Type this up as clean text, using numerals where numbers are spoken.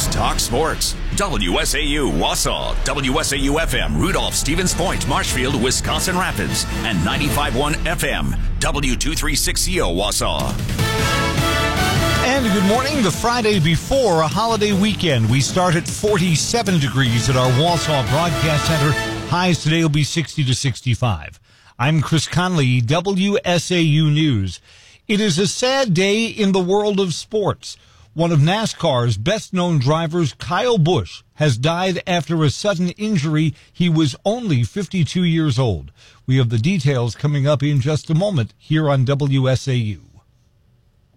News Talk Sports. WSAU Wausau, WSAU FM Rudolph, Stevens Point, Marshfield, Wisconsin Rapids, and 95.1 FM W236CO Wausau. And good morning. The Friday before a holiday weekend. We start at 47 degrees at our Wausau Broadcast Center. Highs today will be 60 to 65. I'm Chris Conley, WSAU News. It is a sad day in the world of sports. One of NASCAR's best-known drivers, Kyle Busch, has died after a sudden injury. He was only 52 years old. We have the details coming up in just a moment here on WSAU.